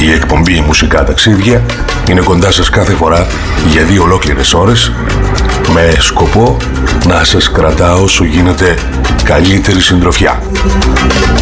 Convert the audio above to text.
Η εκπομπή Μουσικά Ταξίδια είναι κοντά σας κάθε φορά για 2 ολόκληρες ώρες με σκοπό να σας κρατά όσο γίνεται καλύτερη συντροφιά.